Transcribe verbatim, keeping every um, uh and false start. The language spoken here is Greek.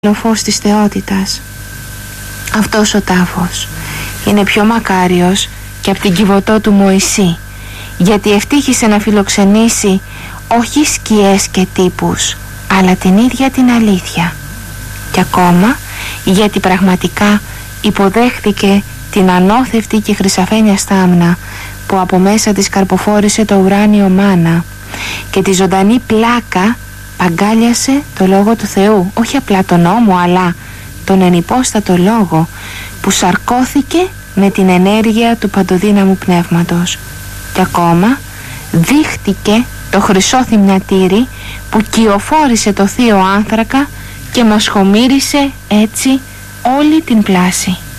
ο φως της θεότητας. Αυτός ο τάφος είναι πιο μακάριος και από την Κιβωτό του Μωυσή, γιατί ευτύχησε να φιλοξενήσει όχι σκιές και τύπους, αλλά την ίδια την αλήθεια. Και ακόμα γιατί πραγματικά υποδέχθηκε την ανώθευτη και χρυσαφένια στάμνα που από μέσα της καρποφόρησε το ουράνιο μάνα και τη ζωντανή πλάκα παγκάλιασε το λόγο του Θεού, όχι απλά τον νόμο αλλά τον ενυπόστατο λόγο που σαρκώθηκε με την ενέργεια του παντοδύναμου πνεύματος. Και ακόμα δείχτηκε το χρυσό θυμνατήρι που κυοφόρησε το θείο άνθρακα και μας χωμύρισε έτσι όλη την πλάση.